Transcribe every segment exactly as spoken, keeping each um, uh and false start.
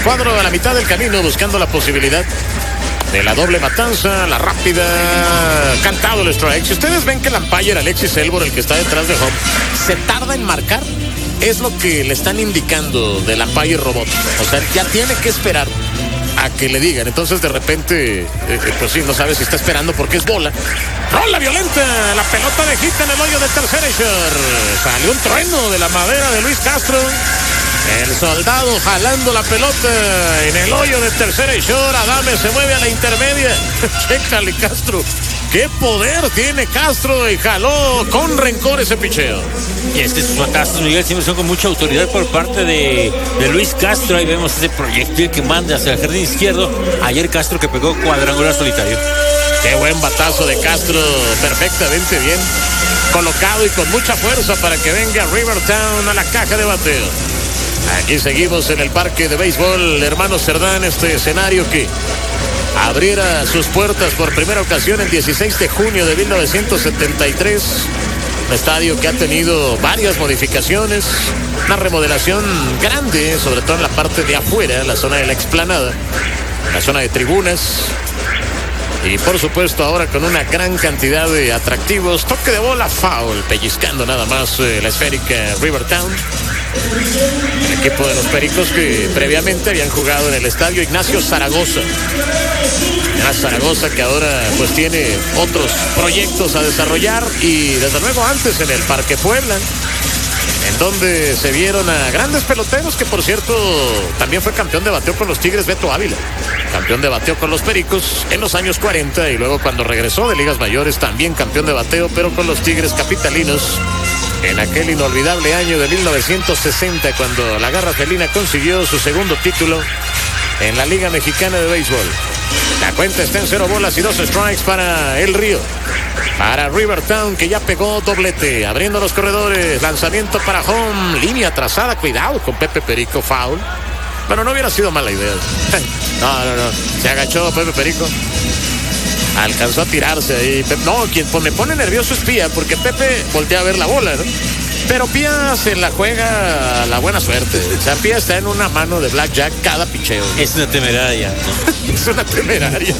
cuadro a la mitad del camino buscando la posibilidad de la doble matanza, la rápida. Cantado el strike. Si ustedes ven que el umpire Alexis Elbor, el que está detrás de home, se tarda en marcar, es lo que le están indicando del umpire robot. O sea, ya tiene que esperar a que le digan. Entonces de repente, eh, pues sí, no sabe si está esperando porque es bola. Rola violenta, la pelota de hit en el hoyo de tercera y short. Salió un trueno de la madera de Luis Castro. El soldado jalando la pelota en el hoyo de tercera y short. Adame se mueve a la intermedia. Chécale, Castro. Qué poder tiene Castro, y jaló con rencor ese picheo. Y es que sus Castro, Miguel, siempre son con mucha autoridad por parte de, de Luis Castro. Ahí vemos ese proyectil que manda hacia el jardín izquierdo. Ayer Castro que pegó cuadrangular solitario. Qué buen batazo de Castro, perfectamente bien colocado y con mucha fuerza para que venga Rivertown a la caja de bateo. Aquí seguimos en el parque de béisbol Hermano Cerdán, este escenario que abriera sus puertas por primera ocasión el dieciséis de junio de mil novecientos setenta y tres. Un estadio que ha tenido varias modificaciones, una remodelación grande, sobre todo en la parte de afuera, la zona de la explanada, la zona de tribunas. Y por supuesto ahora con una gran cantidad de atractivos. Toque de bola, foul, pellizcando nada más eh, la esférica Rivertown. El equipo de los Pericos que previamente habían jugado en el estadio Ignacio Zaragoza. Ignacio Zaragoza que ahora pues tiene otros proyectos a desarrollar. Y desde luego antes en el Parque Puebla, en donde se vieron a grandes peloteros, que por cierto también fue campeón de bateo con los Tigres, Beto Ávila. Campeón de bateo con los Pericos en los años cuarenta, y luego cuando regresó de ligas mayores también campeón de bateo, pero con los Tigres capitalinos en aquel inolvidable año de mil novecientos sesenta, cuando la Garra Felina consiguió su segundo título en la Liga Mexicana de Béisbol. La cuenta está en cero bolas y dos strikes para El Río. Para Rivertown, que ya pegó doblete, abriendo los corredores, lanzamiento para home, línea trazada, cuidado con Pepe Perico, foul. Pero no hubiera sido mala idea. No, no, no, se agachó Pepe Perico. Alcanzó a tirarse ahí. No, quien me pone nervioso es Pía, porque Pepe voltea a ver la bola, ¿no? Pero Pía se la juega a la buena suerte. O sea, Pía está en una mano de blackjack cada picheo. Es una temeraria. Es una temeraria.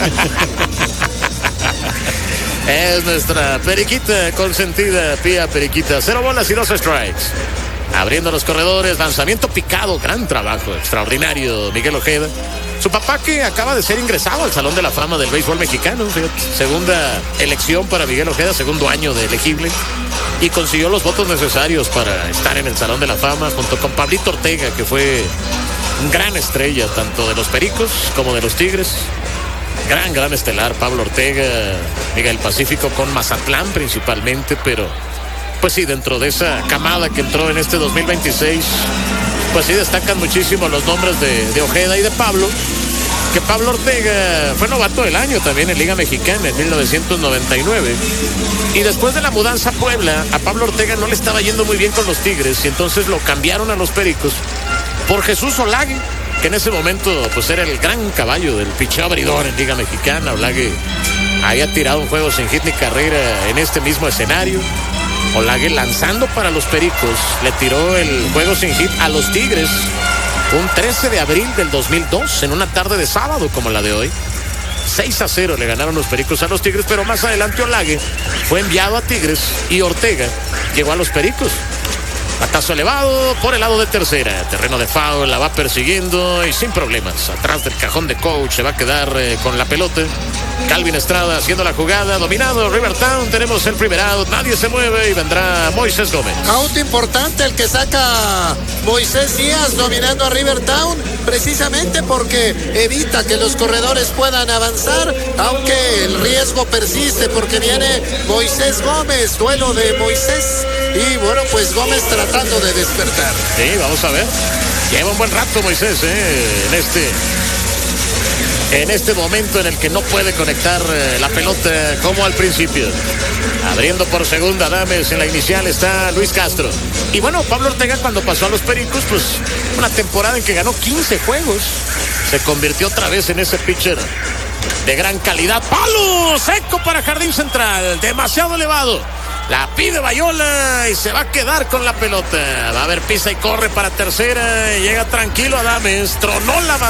Es nuestra periquita consentida, Pía Periquita. Cero bolas y dos strikes. Abriendo los corredores, lanzamiento picado, gran trabajo, extraordinario, Miguel Ojeda. Su papá, que acaba de ser ingresado al Salón de la Fama del Béisbol Mexicano, fíjate, segunda elección para Miguel Ojeda, segundo año de elegible, y consiguió los votos necesarios para estar en el Salón de la Fama, junto con Pablito Ortega, que fue gran estrella, tanto de los Pericos como de los Tigres. Gran, gran estelar, Pablo Ortega, Miguel Pacífico con Mazatlán principalmente, pero pues sí, dentro de esa camada que entró en este dos mil veintiséis, pues sí destacan muchísimo los nombres de, de Ojeda y de Pablo, que Pablo Ortega fue novato del año también en Liga Mexicana en mil novecientos noventa y nueve, y después de la mudanza a Puebla, a Pablo Ortega no le estaba yendo muy bien con los Tigres, y entonces lo cambiaron a los Pericos por Jesús Olague, que en ese momento pues era el gran caballo del picheo abridor en Liga Mexicana. Olague había tirado un juego sin hit ni carrera en este mismo escenario. Olague, lanzando para los Pericos, le tiró el juego sin hit a los Tigres un trece de abril del dos mil dos, en una tarde de sábado como la de hoy. seis a cero le ganaron los Pericos a los Tigres, pero más adelante Olague fue enviado a Tigres y Ortega llegó a los Pericos. Batazo elevado por el lado de tercera, terreno de foul, la va persiguiendo y sin problemas. Atrás del cajón de coach se va a quedar eh, con la pelota. Calvin Estrada haciendo la jugada, dominado Rivertown, tenemos el primer out, nadie se mueve y vendrá Moisés Gómez. Out importante el que saca Moisés Díaz, dominando a Rivertown, precisamente porque evita que los corredores puedan avanzar, aunque el riesgo persiste porque viene Moisés Gómez, duelo de Moisés, y bueno, pues Gómez tratando de despertar. Sí, vamos a ver, lleva un buen rato Moisés eh, en este... En este momento en el que no puede conectar eh, la pelota como al principio. Abriendo por segunda Adames, en la inicial está Luis Castro. Y bueno, Pablo Ortega, cuando pasó a los Pericos, pues una temporada en que ganó quince juegos, se convirtió otra vez en ese pitcher de gran calidad. ¡Palo seco para Jardín Central! Demasiado elevado. La pide Bayola y se va a quedar con la pelota. Va a haber pisa y corre para tercera. Llega tranquilo Adames. Tronó la